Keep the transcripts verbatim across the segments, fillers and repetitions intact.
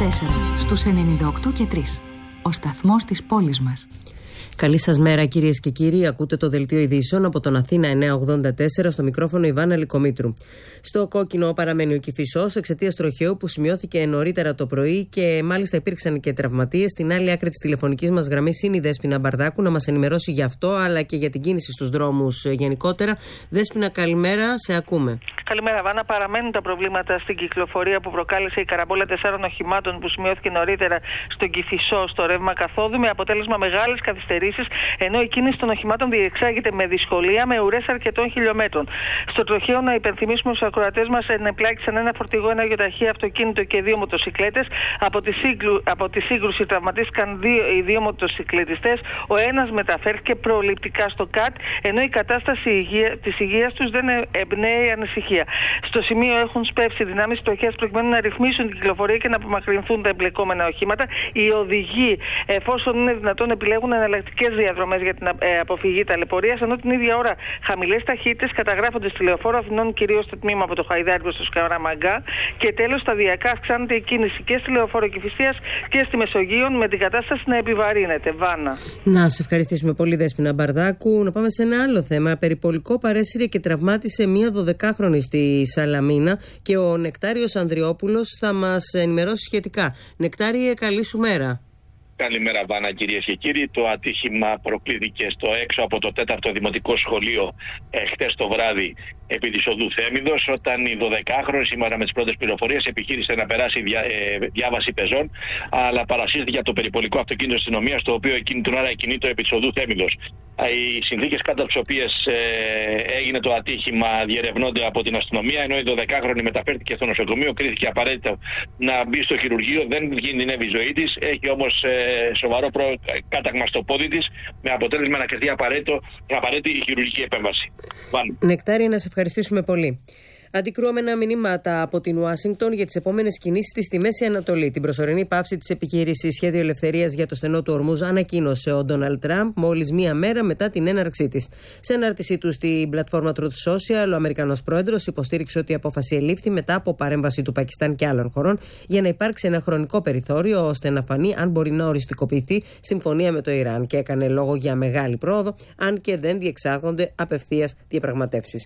τέσσερα στους ενενήντα οκτώ και τρία. Ο σταθμός της πόλης μας. Καλή σας μέρα κυρίες και κύριοι, ακούτε το δελτίο ειδήσεων από τον Αθήνα εννιακόσια ογδόντα τέσσερα, στο μικρόφωνο Ιβάνα Λικομήτρου. Στο κόκκινο παραμένει ο Κηφισός εξαιτίας τροχαίου που σημειώθηκε νωρίτερα το πρωί και μάλιστα υπήρξαν και τραυματίες. Στην άλλη άκρη της τηλεφωνικής μας γραμμής είναι η Δέσποινα Μπαρδάκου να μας ενημερώσει για αυτό αλλά και για την κίνηση στους δρόμους γενικότερα. Δέσποινα, καλημέρα, σε ακούμε. Καλημέρα, Βάνα. Παραμένουν τα προβλήματα στην κυκλοφορία που προκάλεσε η καραμπόλα τεσσάρων οχημάτων που σημειώθηκε νωρίτερα στον Κηφισό στο ρεύμα καθόδου, με αποτέλεσμα μεγάλες καθυστερήσεις, ενώ η κίνηση των οχημάτων διεξάγεται με δυσκολία με ουρές αρκετών χιλιόμετρων. Στο τροχαίο, να υπενθυμίσουμε στους ακροατές μας, ενεπλάκησαν ένα φορτηγό, ένα γιοταχή αυτοκίνητο και δύο μοτοσικλέτες. Από τη, σύγκλου, από τη σύγκρουση τραυματίστηκαν δύο, οι δύο μοτοσικλετιστές. Ο ένας μεταφέρθηκε προληπτικά στο ΚΑΤ, ενώ η κατάσταση υγεία, της υγείας τους δεν εμπνέει ανησυχία. Στο σημείο έχουν σπεύσει δυνάμεις τροχαίας προκειμένου να ρυθμίσουν την κυκλοφορία και να απομακρυνθούν τα εμπλεκόμενα οχήματα. Οι οδηγοί, εφόσον είναι δυνατόν, επιλέγουν εναλλακτικές διαδρομές για την αποφυγή ταλαιπωρίας, ενώ την ίδια ώρα χαμηλές ταχύτητες καταγράφονται στη λεωφόρο Αθηνών, κυρίως στο τμήμα από το Χαϊδάρι προς το Σκαραμαγκά. Και τέλος, σταδιακά αυξάνεται η κίνηση και στη λεωφόρο Κηφισίας και στη Μεσογείο, με την κατάσταση να επιβαρύνεται. Βάνα. Να σε ευχαριστήσουμε πολύ, Δέσποινα Μπαρδάκου. Να πάμε σε ένα άλλο θέμα. Περιπολικό παρέσυρε και τραυμάτισε μία δωδεκάχρονη στη Σαλαμίνα και ο Νεκτάριος Ανδριόπουλος θα μας ενημερώσει σχετικά. Νεκτάριε, καλή σου μέρα. Καλημέρα, Βάνα, κυρίες και κύριοι. Το ατύχημα προκλήθηκε στο έξω από το τέταρτο Δημοτικό Σχολείο ε, χτες το βράδυ επί της οδού Θέμιδος, όταν η δωδεκάχρονη, σύμφωνα με τις πρώτες πληροφορίες, επιχείρησε να περάσει διά, ε, διάβαση πεζών, αλλά παρασύρθηκε από το περιπολικό αυτοκίνητο της αστυνομίας, το οποίο εκείνη την ώρα κινείτο επί της οδού Θέμιδος. Οι συνθήκες κάτω από τις οποίες ε, έγινε το ατύχημα διερευνώνται από την αστυνομία, ενώ η δωδεκάχρονη μεταφέρθηκε στο νοσοκομείο, κρίθηκε απαραίτητο να μπει στο χειρουργείο, δεν κινδυνεύει η ζωή της, έχει όμως ε, σοβαρό προ... κάταγμα στο πόδι της, με αποτέλεσμα να κριθεί απαραίτητο, απαραίτητη η χειρουργική επέμβαση. Νεκτάρη, να σε ευχαριστήσουμε πολύ. Αντικρουόμενα μηνύματα από την Ουάσιγκτον για τις επόμενες κινήσεις της στη Μέση Ανατολή. Την προσωρινή πάυση της επιχείρησης Σχέδιο Ελευθερίας για το στενό του Ορμούζ ανακοίνωσε ο Ντόναλντ Τραμπ μόλις μία μέρα μετά την έναρξή της. Σε ανάρτησή του στην πλατφόρμα Truth Social, ο Αμερικανός πρόεδρος υποστήριξε ότι η απόφαση ελήφθη μετά από παρέμβαση του Πακιστάν και άλλων χωρών για να υπάρξει ένα χρονικό περιθώριο ώστε να φανεί αν μπορεί να οριστικοποιηθεί συμφωνία με το Ιράν, και έκανε λόγο για μεγάλη πρόοδο, αν και δεν διεξάγονται απευθείας διαπραγματεύσεις.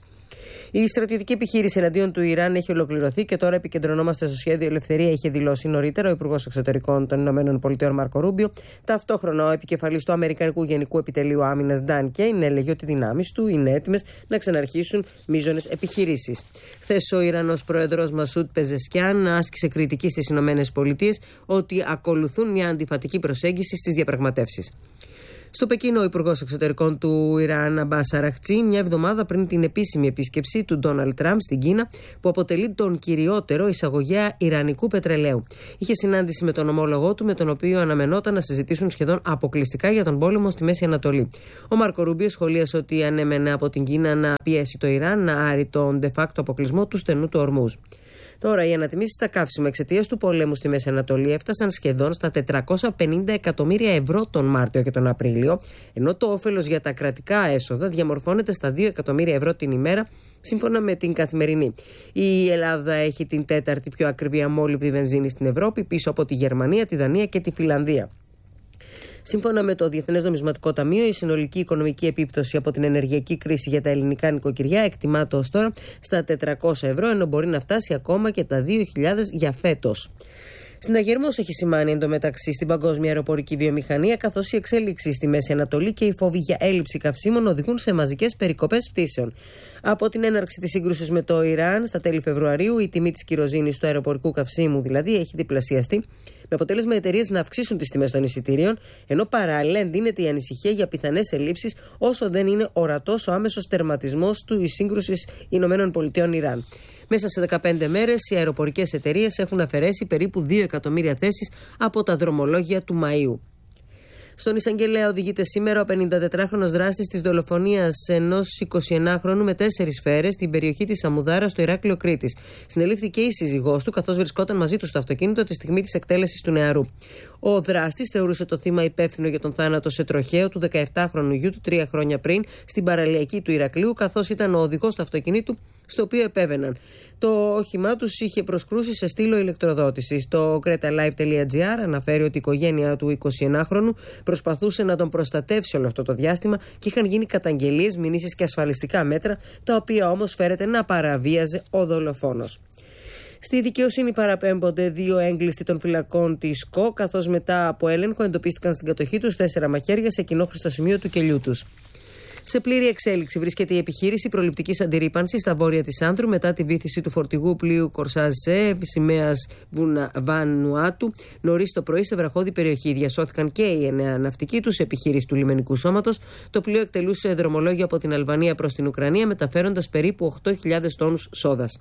Η στρατιωτική επιχείρηση εναντίον του Ιράν έχει ολοκληρωθεί και τώρα επικεντρωνόμαστε στο Σχέδιο Ελευθερία, είχε δηλώσει νωρίτερα ο Υπουργός Εξωτερικών των ΗΠΑ Μάρκο Ρούμπιο. Ταυτόχρονα, ο επικεφαλής του Αμερικανικού Γενικού Επιτελείου Άμυνας Νταν Κέιν έλεγε ότι οι δυνάμεις του είναι έτοιμες να ξαναρχίσουν μείζονες επιχειρήσεις. Χθες, ο Ιρανός πρόεδρος Μασούντ Πεζεσκιάν άσκησε κριτική στις ΗΠΑ ότι ακολουθούν μια αντιφατική προσέγγιση στις διαπραγματεύσεις. Στο Πεκίνο, ο Υπουργός Εξωτερικών του Ιράν, Αμπάς Αραχτζή, μια εβδομάδα πριν την επίσημη επίσκεψη του Ντόναλντ Τραμπ στην Κίνα, που αποτελεί τον κυριότερο εισαγωγέα ιρανικού πετρελαίου, είχε συνάντηση με τον ομόλογό του, με τον οποίο αναμενόταν να συζητήσουν σχεδόν αποκλειστικά για τον πόλεμο στη Μέση Ανατολή. Ο Μάρκο Ρούμπιο σχολίασε ότι ανέμενε από την Κίνα να πιέσει το Ιράν να άρει τον de facto αποκλεισμό του στενού του Ορμούζ. Τώρα, οι ανατιμήσεις στα καύσιμα εξαιτίας του πολέμου στη Μέση Ανατολή έφτασαν σχεδόν στα τετρακόσια πενήντα εκατομμύρια ευρώ τον Μάρτιο και τον Απρίλιο, ενώ το όφελος για τα κρατικά έσοδα διαμορφώνεται στα δύο εκατομμύρια ευρώ την ημέρα, σύμφωνα με την Καθημερινή. Η Ελλάδα έχει την τέταρτη πιο ακριβή αμόλυβδη βενζίνη στην Ευρώπη, πίσω από τη Γερμανία, τη Δανία και τη Φιλανδία. Σύμφωνα με το Διεθνές Νομισματικό Ταμείο, η συνολική οικονομική επίπτωση από την ενεργειακή κρίση για τα ελληνικά νοικοκυριά εκτιμάται ως τώρα στα τετρακόσια ευρώ, ενώ μπορεί να φτάσει ακόμα και τα δύο χιλιάδες για φέτος. Συναγερμός έχει σημάνει εντωμεταξύ στην παγκόσμια αεροπορική βιομηχανία, καθώς η εξέλιξη στη Μέση Ανατολή και η φόβοι για έλλειψη καυσίμων οδηγούν σε μαζικές περικοπές πτήσεων. Από την έναρξη της σύγκρουσης με το Ιράν στα τέλη Φεβρουαρίου, η τιμή της κυροζήνης του αεροπορικού καυσίμου δηλαδή έχει διπλασιαστεί, με αποτέλεσμα οι εταιρείες να αυξήσουν τις τιμές των εισιτήριων, ενώ παράλληλα εντείνεται η ανησυχία για πιθανές ελλείψεις όσο δεν είναι ορατός ο άμεσος τερματισμός του σύγκρουσης ΗΠΑ-Ιράν. Μέσα σε δεκαπέντε μέρες, οι αεροπορικές εταιρείες έχουν αφαιρέσει περίπου δύο εκατομμύρια θέσεις από τα δρομολόγια του Μαΐου. Στον εισαγγελέα οδηγείται σήμερα ο πενηντατετράχρονος δράστης της δολοφονίας ενός εικοσιενάχρονου με τέσσερις σφαίρες στην περιοχή της Αμουδάρα στο Ηράκλειο Κρήτης. Συνελήφθη και η σύζυγός του, καθώς βρισκόταν μαζί του στο αυτοκίνητο τη στιγμή της εκτέλεσης του νεαρού. Ο δράστης θεωρούσε το θύμα υπεύθυνο για τον θάνατο σε τροχαίο του δεκαεπτάχρονου γιου του τρία χρόνια πριν στην παραλιακή του Ηρακλείου, καθώς ήταν ο οδηγός του αυτοκινήτου στο οποίο επέβαιναν. Το όχημά τους είχε προσκρούσει σε στήλο ηλεκτροδότησης. Το κρέτα-live τελεία τζι άρ αναφέρει ότι η οικογένεια του εικοσιενάχρονου προσπαθούσε να τον προστατεύσει όλο αυτό το διάστημα και είχαν γίνει καταγγελίες, μηνύσεις και ασφαλιστικά μέτρα, τα οποία όμως φέρεται να παραβίαζε ο δολοφόνος. Στη δικαιοσύνη παραπέμπονται δύο έγκλειστοι των φυλακών της ΚΟ, καθώς μετά από έλεγχο εντοπίστηκαν στην κατοχή τους τέσσερα μαχαίρια σε κοινόχρηστο σημείο του κελιού τους. Σε πλήρη εξέλιξη βρίσκεται η επιχείρηση προληπτικής αντιρρήπανσης στα βόρεια της Άνδρου μετά τη βύθιση του φορτηγού πλοίου Κορσάζε σημαίας Βανουάτου νωρίς το πρωί σε βραχώδη περιοχή. Διασώθηκαν και οι εννέα ναυτικοί τους, επιχείρηση του λιμενικού σώματος. Το πλοίο εκτελούσε δρομολόγιο από την Αλβανία προς την Ουκρανία, μεταφέροντας περίπου οκτώ χιλιάδες τόνους σόδας.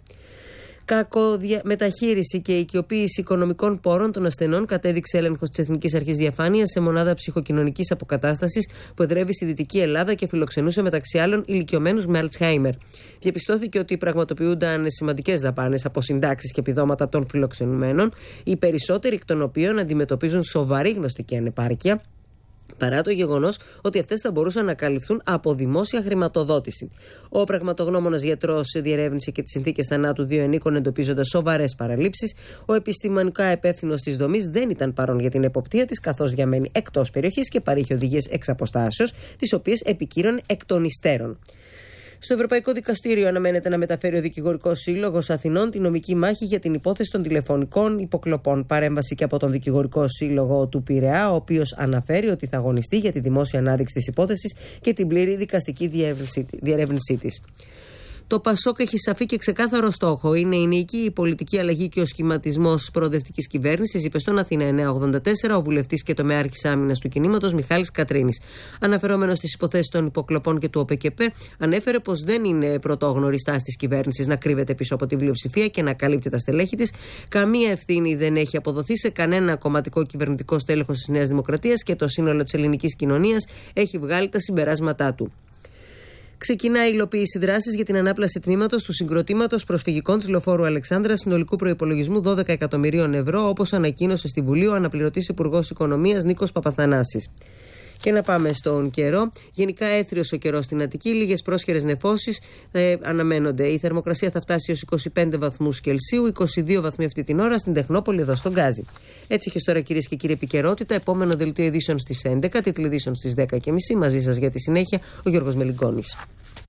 Κακομεταχείριση και οικειοποίηση οικονομικών πόρων των ασθενών κατέδειξε έλεγχος της Εθνικής Αρχής Διαφάνειας σε μονάδα ψυχοκοινωνικής αποκατάστασης που εδρεύει στη Δυτική Ελλάδα και φιλοξενούσε μεταξύ άλλων ηλικιωμένους με Αλτσχάιμερ. Διαπιστώθηκε ότι πραγματοποιούνταν σημαντικές δαπάνες από συντάξεις και επιδόματα των φιλοξενουμένων, οι περισσότεροι εκ των οποίων αντιμετωπίζουν σοβαρή γνωστική ανεπάρκεια, παρά το γεγονός ότι αυτές θα μπορούσαν να καλυφθούν από δημόσια χρηματοδότηση. Ο πραγματογνώμονας γιατρός διερεύνησε και τις συνθήκες θανάτου δύο ενίκων, εντοπίζοντας σοβαρές παραλήψεις. Ο επιστημονικά υπεύθυνος της δομής δεν ήταν παρόν για την εποπτεία της, καθώς διαμένει εκτός περιοχής και παρήχε οδηγίες εξ αποστάσεως, τις οποίες επικύρωνε εκ των υστέρων. Στο Ευρωπαϊκό Δικαστήριο αναμένεται να μεταφέρει ο Δικηγορικός Σύλλογος Αθηνών τη νομική μάχη για την υπόθεση των τηλεφωνικών υποκλοπών. Παρέμβαση και από τον Δικηγορικό Σύλλογο του Πειραιά, ο οποίος αναφέρει ότι θα αγωνιστεί για τη δημόσια ανάδειξη της υπόθεσης και την πλήρη δικαστική διερεύνησή της. Το ΠΑΣΟΚ έχει σαφή και ξεκάθαρο στόχο. Είναι η νίκη, η πολιτική αλλαγή και ο σχηματισμός προοδευτικής κυβέρνησης, είπε στον Αθήνα εννιακόσια ογδόντα τέσσερα ο βουλευτής και τομεάρχης άμυνας του κινήματος Μιχάλης Κατρίνης. Αναφερόμενος στις υποθέσεις των υποκλοπών και του ΟΠΕΚΕΠΕ, ανέφερε πως δεν είναι πρωτόγνωρη στάση της κυβέρνησης να κρύβεται πίσω από τη πλειοψηφία και να καλύπτει τα στελέχη της. Καμία ευθύνη δεν έχει αποδοθεί σε κανένα κομματικό κυβερνητικό στέλεχος της Νέας Δημοκρατίας και το σύνολο της ελληνικής κοινωνίας έχει βγάλει τα συμπεράσματά του. Ξεκινά η υλοποίηση δράσης για την ανάπλαση τμήματος του συγκροτήματος προσφυγικών της Λεωφόρου Αλεξάνδρας συνολικού προϋπολογισμού δώδεκα εκατομμυρίων ευρώ, όπως ανακοίνωσε στη Βουλή ο αναπληρωτής Υπουργός Οικονομίας Νίκος Παπαθανάσης. Και να πάμε στον καιρό. Γενικά έθριος ο καιρός στην Αττική, λίγες πρόσχερες νεφώσεις ε, αναμένονται. Η θερμοκρασία θα φτάσει ως είκοσι πέντε βαθμούς Κελσίου, είκοσι δύο βαθμοί αυτή την ώρα στην Τεχνόπολη εδώ στον Γκάζι. Έτσι έχει τώρα, κυρίες και κύριοι, επικαιρότητα. Επόμενο δελτίο ειδήσεων στις έντεκα, τίτλοι ειδήσεων στις δέκα και μισή. Μαζί σας για τη συνέχεια ο Γιώργος Μελιγκόνης.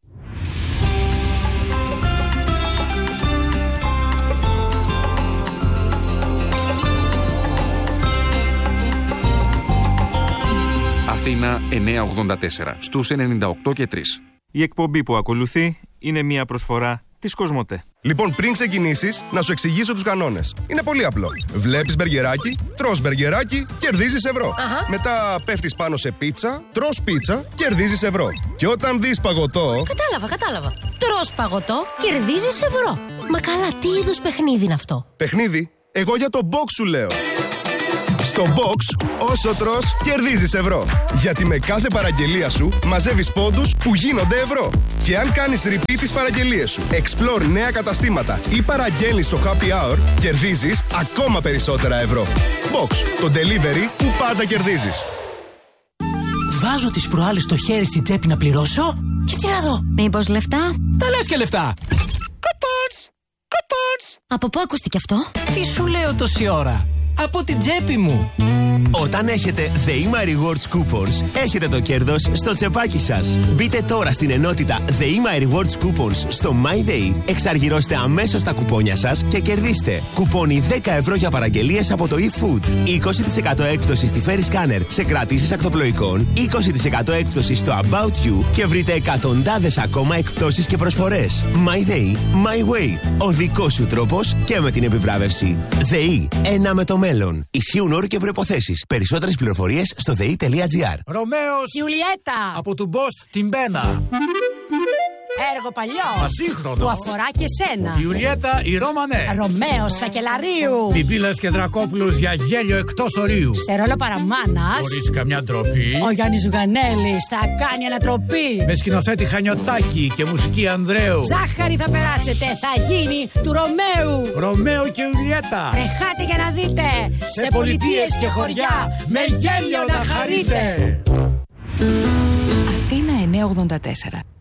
Αθήνα εννιακόσια ογδόντα τέσσερα στους ενενήντα οκτώ και τρία. Η εκπομπή που ακολουθεί είναι μια προσφορά της Κοσμοτέ. Λοιπόν, πριν ξεκινήσεις, να σου εξηγήσω τους κανόνες. Είναι πολύ απλό. Βλέπεις μπεργκεράκι, τρως μπεργκεράκι, κερδίζεις ευρώ. Αχα. Μετά πέφτεις πάνω σε πίτσα, τρως πίτσα, κερδίζεις ευρώ. Και όταν δεις παγωτό... Κατάλαβα, κατάλαβα. Τρως παγωτό, κερδίζεις ευρώ. Μα καλά, τι είδους παιχνίδι είναι αυτό? Παιχνίδι? Εγώ για το box σου λέω. Στο box, όσο τρως, κερδίζεις ευρώ. Γιατί με κάθε παραγγελία σου μαζεύεις πόντους που γίνονται ευρώ. Και αν κάνεις repeat τις παραγγελίες σου, explore νέα καταστήματα ή παραγγέλνεις στο happy hour, κερδίζεις ακόμα περισσότερα ευρώ. Box, το delivery που πάντα κερδίζεις. Βάζω τις προάλλες στο χέρι στην τσέπη να πληρώσω και τι να δω. Μήπως λεφτά? Τα λες και λεφτά. Κοπότς, κοπότς. Από πού ακούστηκε αυτό? Τι σου λέω τόση ώρα? Από την τσέπη μου. Όταν έχετε The My Rewards Coupons, έχετε το κέρδος στο τσεπάκι σας. Μπείτε τώρα στην ενότητα The My Rewards Coupons στο MyDay, εξαργυρώστε αμέσως τα κουπόνια σας και κερδίστε κουπόνι δέκα ευρώ για παραγγελίες από το eFood, είκοσι τοις εκατό έκπτωση στη Ferry Scanner σε κρατήσεις ακτοπλοϊκών, είκοσι τοις εκατό έκπτωση στο About You και βρείτε εκατοντάδες ακόμα εκπτώσεις και προσφορές. MyDay, My Way. Ο δικός σου τρόπος και με την επιβράβευση. ΔΕΗ, ένα με το μέλλον. Ισχύουν όροι και προϋποθέσεις. Περισσότερες πληροφορίες στο δε ι τελεία τζι άρ. Ρωμαίος Ιουλιέτα από του Μπόστ την Μπένα. Έργο παλιό Ασύγχρονο που αφορά και σένα. Ιουλιέτα η Ρώμανέ. Ρωμαίος Σακελαρίου. Πιπίλας και Δρακόπουλος για γέλιο εκτός ορίου. Σε ρόλο παραμάνας Χωρίς καμιά ντροπή. ο Γιάννης Ζουγανέλης θα κάνει ανατροπή. Με σκηνοθέτη Χανιωτάκη και μουσική Ανδρέου. Ζάχαρη θα περάσετε, θα γίνει του Ρωμαίου. Ρωμαίο και Ιουλιέτα. Τρεχάτε για να δείτε. Σε πολιτείες και χωριά με γέλιο να χαρείτε. Αθήνα εννιακόσια ογδόντα τέσσερα.